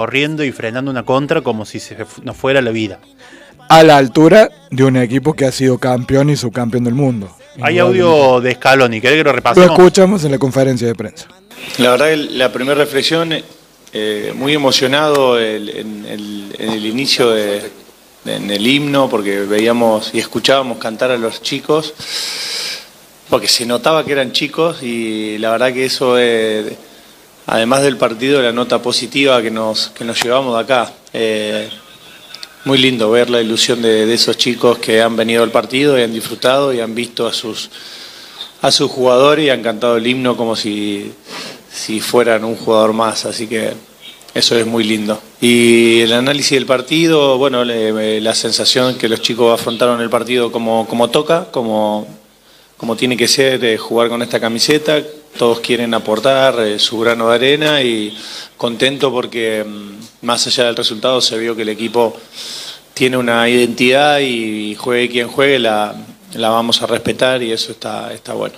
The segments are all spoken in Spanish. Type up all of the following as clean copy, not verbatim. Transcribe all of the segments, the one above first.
corriendo y frenando una contra como si nos fuera la vida. A la altura de un equipo que ha sido campeón y subcampeón del mundo. Hay audio de Scaloni, ¿querés que lo repasemos? Lo escuchamos en la conferencia de prensa. La verdad que la primera reflexión, muy emocionado en el inicio en el himno, porque veíamos y escuchábamos cantar a los chicos, porque se notaba que eran chicos, y la verdad que eso, además del partido, la nota positiva que nos llevamos de acá. Muy lindo ver la ilusión de esos chicos que han venido al partido y han disfrutado y han visto a sus jugadores y han cantado el himno como si fueran un jugador más, así que eso es muy lindo. Y el análisis del partido, bueno, la sensación que los chicos afrontaron el partido como toca, como tiene que ser, jugar con esta camiseta. Todos quieren aportar su grano de arena, y contento porque más allá del resultado se vio que el equipo tiene una identidad, y juegue quien juegue la vamos a respetar, y eso está bueno.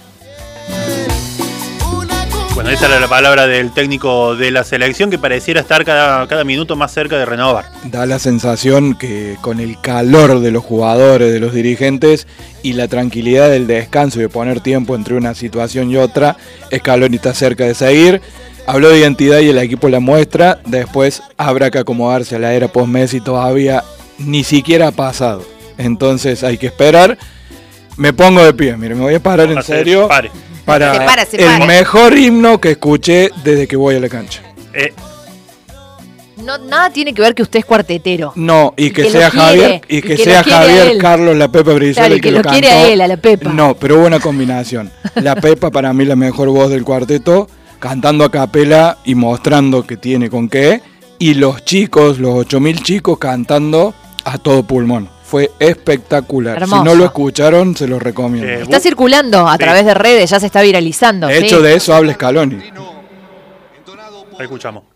Bueno, esa era la palabra del técnico de la selección, que pareciera estar cada minuto más cerca de renovar. Da la sensación que con el calor de los jugadores, de los dirigentes y la tranquilidad del descanso y de poner tiempo entre una situación y otra, Scaloni está cerca de seguir. Habló de identidad y el equipo la muestra. Después habrá que acomodarse a la era post-Messi, todavía ni siquiera ha pasado. Entonces hay que esperar. Me pongo de pie, mire, me voy a parar en serio. Para el mejor himno que escuché desde que voy a la cancha. No, nada tiene que ver que usted es cuartetero. No, y que sea Javier, y que sea Javier Carlos La Pepa Brizuela, claro, y que lo quiere a él, a la Pepa. No, pero hubo una combinación. La Pepa, para mí, la mejor voz del cuarteto, cantando a capela y mostrando que tiene con qué. Y los chicos, los 8.000 chicos, cantando a todo pulmón. Fue espectacular. Hermoso. Si no lo escucharon, se los recomiendo. Está circulando a través de redes, ya se está viralizando. De hecho, de eso habla Scaloni. Escuchamos.